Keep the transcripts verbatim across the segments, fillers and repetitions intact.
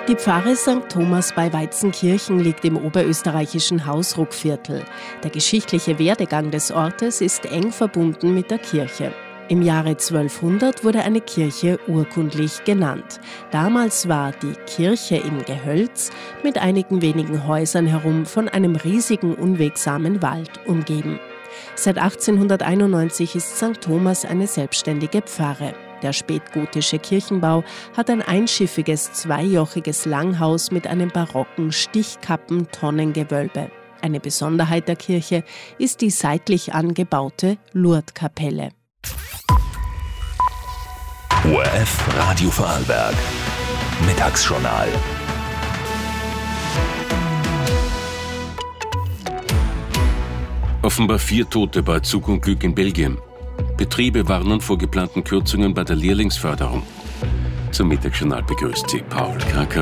Die Pfarre Sankt Thomas bei Weizenkirchen liegt im oberösterreichischen Hausruckviertel. Der geschichtliche Werdegang des Ortes ist eng verbunden mit der Kirche. Im Jahre zwölfhundert wurde eine Kirche urkundlich genannt. Damals war die Kirche im Gehölz mit einigen wenigen Häusern herum von einem riesigen, unwegsamen Wald umgeben. Seit achtzehnhunderteinundneunzig ist Sankt Thomas eine selbstständige Pfarre. Der spätgotische Kirchenbau hat ein einschiffiges, zweijochiges Langhaus mit einem barocken Stichkappen-Tonnengewölbe. Eine Besonderheit der Kirche ist die seitlich angebaute Lourdeskapelle. O R F Radio Vorarlberg. Mittagsjournal. Offenbar vier Tote bei Zugunglück in Belgien. Betriebe warnen vor geplanten Kürzungen bei der Lehrlingsförderung. Zum Mittagsjournal begrüßt Sie Paul Kraker.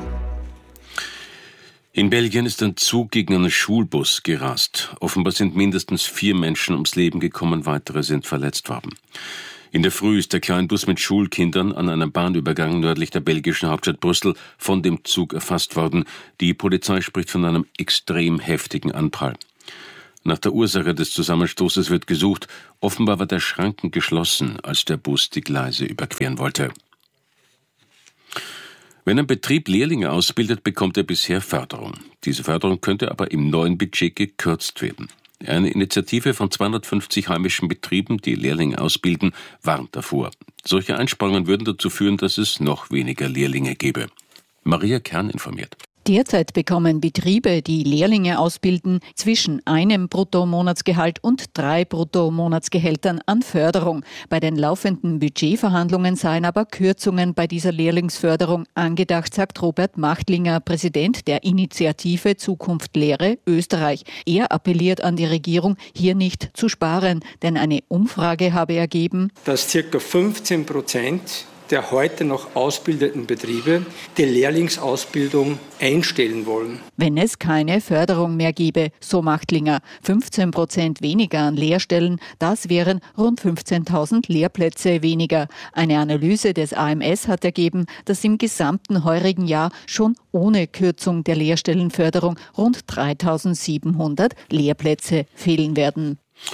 In Belgien ist ein Zug gegen einen Schulbus gerast. Offenbar sind mindestens vier Menschen ums Leben gekommen, weitere sind verletzt worden. In der Früh ist der Kleinbus mit Schulkindern an einem Bahnübergang nördlich der belgischen Hauptstadt Brüssel von dem Zug erfasst worden. Die Polizei spricht von einem extrem heftigen Anprall. Nach der Ursache des Zusammenstoßes wird gesucht. Offenbar war der Schranken geschlossen, als der Bus die Gleise überqueren wollte. Wenn ein Betrieb Lehrlinge ausbildet, bekommt er bisher Förderung. Diese Förderung könnte aber im neuen Budget gekürzt werden. Eine Initiative von zweihundertfünfzig heimischen Betrieben, die Lehrlinge ausbilden, warnt davor. Solche Einsparungen würden dazu führen, dass es noch weniger Lehrlinge gäbe. Maria Kern informiert. Derzeit bekommen Betriebe, die Lehrlinge ausbilden, zwischen einem Bruttomonatsgehalt und drei Bruttomonatsgehältern an Förderung. Bei den laufenden Budgetverhandlungen seien aber Kürzungen bei dieser Lehrlingsförderung angedacht, sagt Robert Machtlinger, Präsident der Initiative Zukunft Lehre Österreich. Er appelliert an die Regierung, hier nicht zu sparen, denn eine Umfrage habe ergeben, dass ca. fünfzehn Prozent der heute noch ausbildenden Betriebe die Lehrlingsausbildung einstellen wollen. Wenn es keine Förderung mehr gäbe, so Machtlinger, fünfzehn Prozent weniger an Lehrstellen, das wären rund fünfzehntausend Lehrplätze weniger. Eine Analyse des A M S hat ergeben, dass im gesamten heurigen Jahr schon ohne Kürzung der Lehrstellenförderung rund dreitausendsiebenhundert Lehrplätze fehlen werden.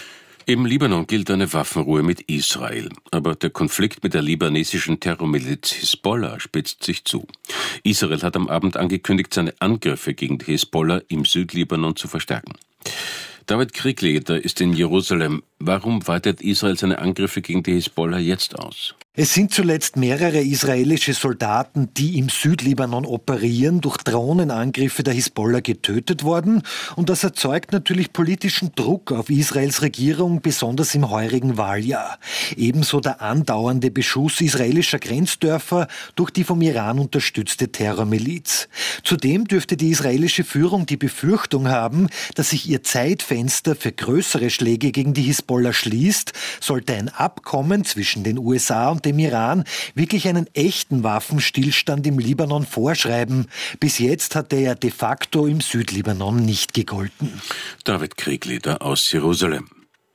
Im Libanon gilt eine Waffenruhe mit Israel. Aber der Konflikt mit der libanesischen Terrormiliz Hisbollah spitzt sich zu. Israel hat am Abend angekündigt, seine Angriffe gegen die Hisbollah im Südlibanon zu verstärken. David Kriegleiter ist in Jerusalem. Warum weitet Israel seine Angriffe gegen die Hisbollah jetzt aus? Es sind zuletzt mehrere israelische Soldaten, die im Südlibanon operieren, durch Drohnenangriffe der Hisbollah getötet worden. Und das erzeugt natürlich politischen Druck auf Israels Regierung, besonders im heurigen Wahljahr. Ebenso der andauernde Beschuss israelischer Grenzdörfer durch die vom Iran unterstützte Terrormiliz. Zudem dürfte die israelische Führung die Befürchtung haben, dass sich ihr Zeitfenster für größere Schläge gegen die Hisbollah schließt, sollte ein Abkommen zwischen den U S A und dem Iran wirklich einen echten Waffenstillstand im Libanon vorschreiben. Bis jetzt hat er ja de facto im Südlibanon nicht gegolten. David Kriegleiter aus Jerusalem.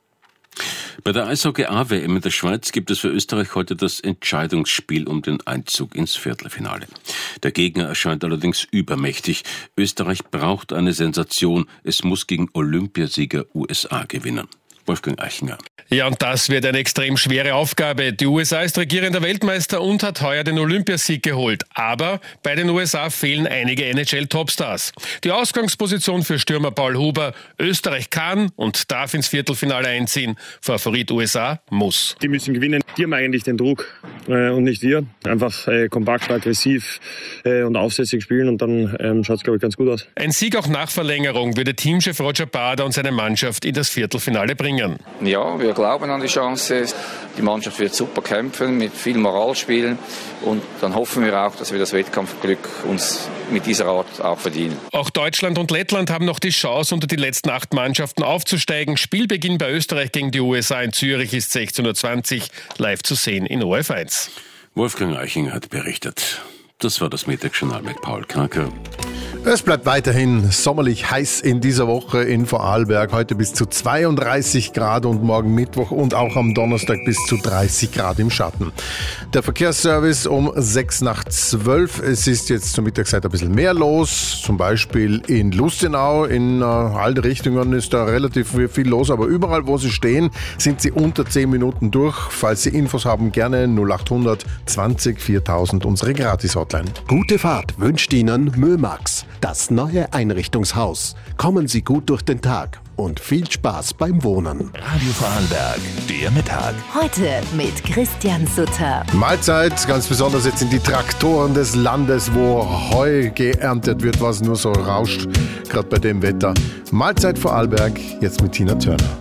Bei der Eishockey-A W M in der Schweiz gibt es für Österreich heute das Entscheidungsspiel um den Einzug ins Viertelfinale. Der Gegner erscheint allerdings übermächtig. Österreich braucht eine Sensation. Es muss gegen Olympiasieger U S A gewinnen. Wolfgang Eichinger. Ja, und das wird eine extrem schwere Aufgabe. Die U S A ist regierender Weltmeister und hat heuer den Olympiasieg geholt. Aber bei den U S A fehlen einige N H L-Topstars. Die Ausgangsposition für Stürmer Paul Huber: Österreich kann und darf ins Viertelfinale einziehen. Favorit U S A muss. Die müssen gewinnen. Die haben eigentlich den Druck äh, und nicht wir. Einfach äh, kompakt, aggressiv äh, und aufsätzig spielen und dann ähm, schaut es, glaube ich, ganz gut aus. Ein Sieg auch nach Verlängerung würde Teamchef Roger Bader und seine Mannschaft in das Viertelfinale bringen. Ja, wir glauben an die Chance. Die Mannschaft wird super kämpfen, mit viel Moral spielen. Und dann hoffen wir auch, dass wir das Wettkampfglück uns mit dieser Art auch verdienen. Auch Deutschland und Lettland haben noch die Chance, unter die letzten acht Mannschaften aufzusteigen. Spielbeginn bei Österreich gegen die U S A in Zürich ist sechzehn Uhr zwanzig, live zu sehen in O R F eins. Wolfgang Eichinger hat berichtet. Das war das Mittagsjournal mit Paul Kraker. Es bleibt weiterhin sommerlich heiß in dieser Woche in Vorarlberg. Heute bis zu zweiunddreißig Grad und morgen Mittwoch und auch am Donnerstag bis zu dreißig Grad im Schatten. Der Verkehrsservice um sechs nach zwölf. Es ist jetzt zur Mittagszeit ein bisschen mehr los. Zum Beispiel in Lustenau. In äh, alle Richtungen ist da relativ viel los. Aber überall, wo Sie stehen, sind Sie unter zehn Minuten durch. Falls Sie Infos haben, gerne null achthundert zwanzig viertausend, unsere Gratis-Hotline. Gute Fahrt wünscht Ihnen Mömax. Das neue Einrichtungshaus. Kommen Sie gut durch den Tag und viel Spaß beim Wohnen. Radio Vorarlberg, der Mittag. Heute mit Christian Sutter. Mahlzeit, ganz besonders jetzt in die Traktoren des Landes, wo Heu geerntet wird, was nur so rauscht, gerade bei dem Wetter. Mahlzeit Vorarlberg, jetzt mit Tina Turner.